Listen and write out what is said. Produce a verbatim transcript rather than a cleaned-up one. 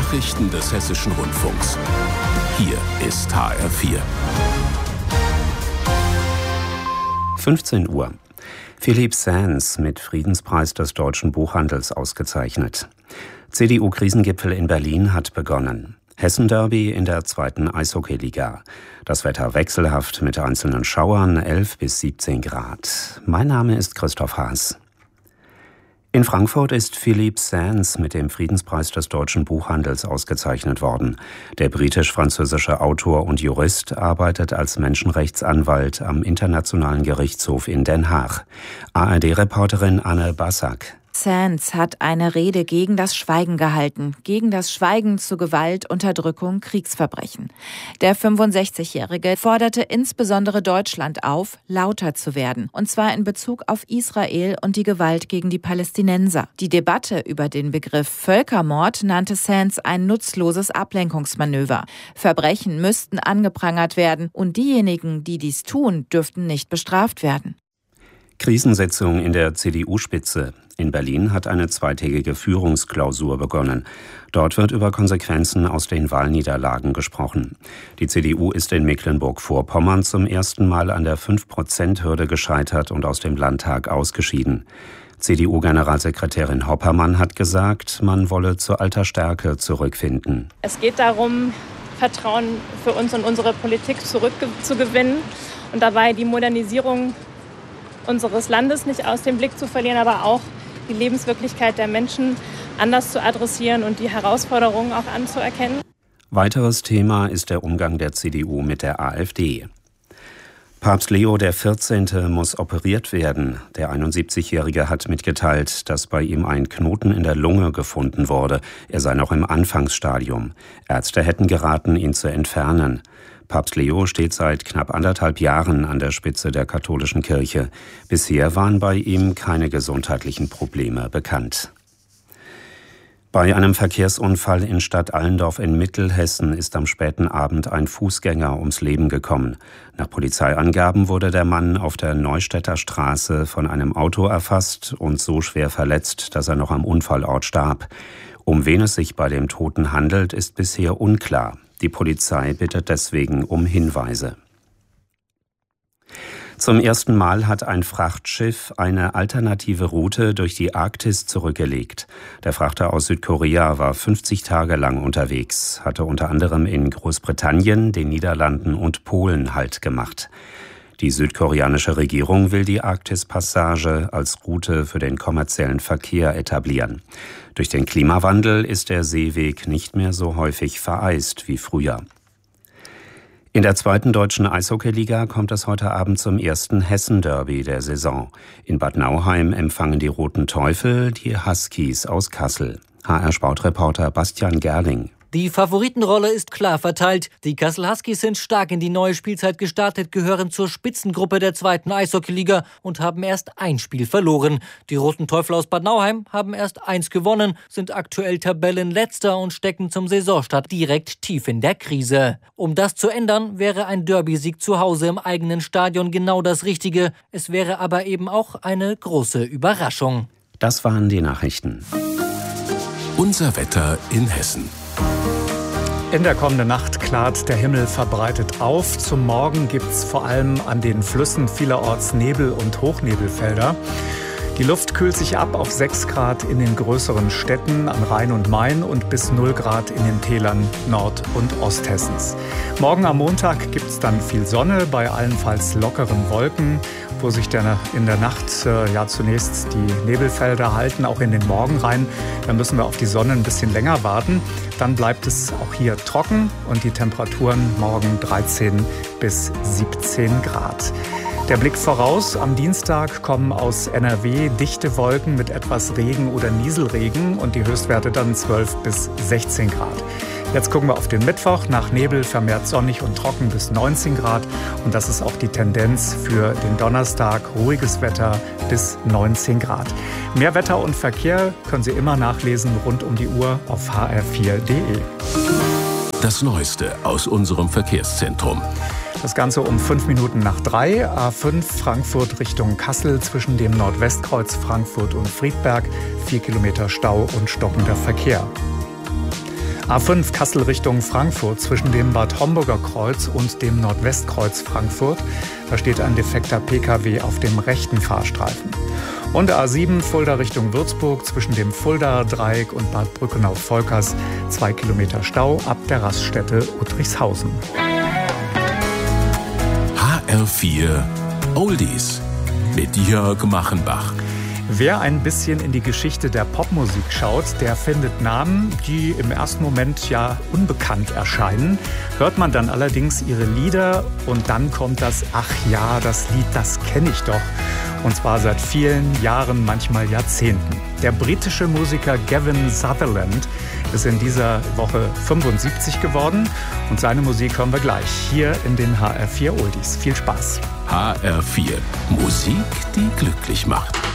Nachrichten des Hessischen Rundfunks. Hier ist H R vier. fünfzehn Uhr. Philipp Sands mit Friedenspreis des deutschen Buchhandels ausgezeichnet. C D U-Krisengipfel in Berlin hat begonnen. Hessen-Derby in der zweiten Eishockeyliga. Das Wetter wechselhaft mit einzelnen Schauern, elf bis siebzehn Grad. Mein Name ist Christoph Haas. In Frankfurt ist Philipp Sands mit dem Friedenspreis des deutschen Buchhandels ausgezeichnet worden. Der britisch-französische Autor und Jurist arbeitet als Menschenrechtsanwalt am Internationalen Gerichtshof in Den Haag. A R D-Reporterin Anne Bassack. Sands hat eine Rede gegen das Schweigen gehalten, gegen das Schweigen zu Gewalt, Unterdrückung, Kriegsverbrechen. Der fünfundsechzigjährige forderte insbesondere Deutschland auf, lauter zu werden, und zwar in Bezug auf Israel und die Gewalt gegen die Palästinenser. Die Debatte über den Begriff Völkermord nannte Sands ein nutzloses Ablenkungsmanöver. Verbrechen müssten angeprangert werden und diejenigen, die dies tun, dürften nicht bestraft werden. Krisensitzung in der C D U-Spitze. In Berlin hat eine zweitägige Führungsklausur begonnen. Dort wird über Konsequenzen aus den Wahlniederlagen gesprochen. Die C D U ist in Mecklenburg-Vorpommern zum ersten Mal an der fünf Prozent Hürde gescheitert und aus dem Landtag ausgeschieden. C D U-Generalsekretärin Hoppermann hat gesagt, man wolle zu alter Stärke zurückfinden. Es geht darum, Vertrauen für uns und unsere Politik zurückzugewinnen und dabei die Modernisierung unseres Landes nicht aus dem Blick zu verlieren, aber auch die Lebenswirklichkeit der Menschen anders zu adressieren und die Herausforderungen auch anzuerkennen. Weiteres Thema ist der Umgang der C D U mit der AfD. Papst Leo der vierzehnte muss operiert werden. Der einundsiebzigjährige hat mitgeteilt, dass bei ihm ein Knoten in der Lunge gefunden wurde. Er sei noch im Anfangsstadium. Ärzte hätten geraten, ihn zu entfernen. Papst Leo steht seit knapp anderthalb Jahren an der Spitze der katholischen Kirche. Bisher waren bei ihm keine gesundheitlichen Probleme bekannt. Bei einem Verkehrsunfall in Stadt Allendorf in Mittelhessen ist am späten Abend ein Fußgänger ums Leben gekommen. Nach Polizeiangaben wurde der Mann auf der Neustädter Straße von einem Auto erfasst und so schwer verletzt, dass er noch am Unfallort starb. Um wen es sich bei dem Toten handelt, ist bisher unklar. Die Polizei bittet deswegen um Hinweise. Zum ersten Mal hat ein Frachtschiff eine alternative Route durch die Arktis zurückgelegt. Der Frachter aus Südkorea war fünfzig Tage lang unterwegs, hatte unter anderem in Großbritannien, den Niederlanden und Polen Halt gemacht. Die südkoreanische Regierung will die Arktis-Passage als Route für den kommerziellen Verkehr etablieren. Durch den Klimawandel ist der Seeweg nicht mehr so häufig vereist wie früher. In der zweiten deutschen Eishockeyliga kommt es heute Abend zum ersten Hessen-Derby der Saison. In Bad Nauheim empfangen die Roten Teufel die Huskies aus Kassel. H R-Sportreporter Bastian Gerling. Die Favoritenrolle ist klar verteilt. Die Kassel Huskies sind stark in die neue Spielzeit gestartet, gehören zur Spitzengruppe der zweiten Eishockeyliga und haben erst ein Spiel verloren. Die Roten Teufel aus Bad Nauheim haben erst eins gewonnen, sind aktuell Tabellenletzter und stecken zum Saisonstart direkt tief in der Krise. Um das zu ändern, wäre ein Derby-Sieg zu Hause im eigenen Stadion genau das Richtige. Es wäre aber eben auch eine große Überraschung. Das waren die Nachrichten. Unser Wetter in Hessen. In der kommenden Nacht klart der Himmel verbreitet auf. Zum Morgen gibt's vor allem an den Flüssen vielerorts Nebel- und Hochnebelfelder. Die Luft kühlt sich ab auf sechs Grad in den größeren Städten an Rhein und Main und bis null Grad in den Tälern Nord- und Osthessens. Morgen am Montag gibt's dann viel Sonne bei allenfalls lockeren Wolken, wo sich der, in der Nacht äh, ja zunächst die Nebelfelder halten, auch in den Morgen rein. Dann müssen wir auf die Sonne ein bisschen länger warten. Dann bleibt es auch hier trocken und die Temperaturen morgen dreizehn bis siebzehn Grad. Der Blick voraus, am Dienstag kommen aus N R W dichte Wolken mit etwas Regen oder Nieselregen und die Höchstwerte dann zwölf bis sechzehn Grad. Jetzt gucken wir auf den Mittwoch, nach Nebel vermehrt sonnig und trocken bis neunzehn Grad und das ist auch die Tendenz für den Donnerstag, ruhiges Wetter bis neunzehn Grad. Mehr Wetter und Verkehr können Sie immer nachlesen rund um die Uhr auf h r vier punkt d e. Das Neueste aus unserem Verkehrszentrum. Das Ganze um fünf Minuten nach drei. A fünf Frankfurt Richtung Kassel zwischen dem Nordwestkreuz Frankfurt und Friedberg. Vier Kilometer Stau und stockender Verkehr. A fünf Kassel Richtung Frankfurt zwischen dem Bad Homburger Kreuz und dem Nordwestkreuz Frankfurt. Da steht ein defekter P K W auf dem rechten Fahrstreifen. Und A sieben Fulda Richtung Würzburg zwischen dem Fuldaer Dreieck und Bad Brückenau-Volkers. Zwei Kilometer Stau ab der Raststätte Uttrichshausen. H R vier Oldies mit Jörg Machenbach. Wer ein bisschen in die Geschichte der Popmusik schaut, der findet Namen, die im ersten Moment ja unbekannt erscheinen. Hört man dann allerdings ihre Lieder und dann kommt das, ach ja, das Lied, das kenne ich doch. Und zwar seit vielen Jahren, manchmal Jahrzehnten. Der britische Musiker Gavin Sutherland ist in dieser Woche fünfundsiebzig geworden und seine Musik hören wir gleich hier in den H R vier Oldies. Viel Spaß. H R vier Musik, die glücklich macht.